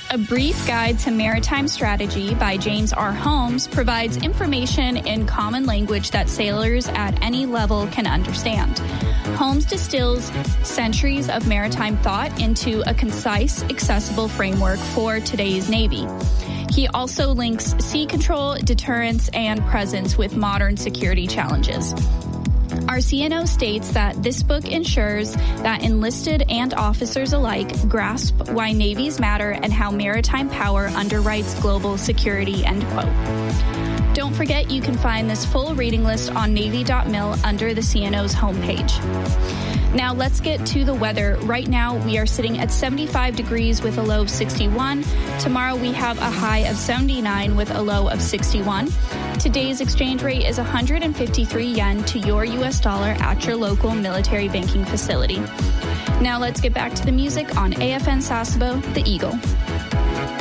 A Brief Guide to Maritime Strategy by James R. Holmes provides information in common language that sailors at any level can understand. Holmes distills centuries of maritime thought into a concise, accessible framework for today's Navy. He also links sea control, deterrence, and presence with modern security challenges. Our CNO states that this book ensures that enlisted and officers alike grasp why navies matter and how maritime power underwrites global security, end quote. Don't forget you can find this full reading list on Navy.mil under the CNO's homepage. Now let's get to the weather. Right now we are sitting at 75 degrees with a low of 61. Tomorrow we have a high of 79 with a low of 61. Today's exchange rate is 153 yen to your U.S. dollar at your local military banking facility. Now let's get back to the music on AFN Sasebo, The Eagle.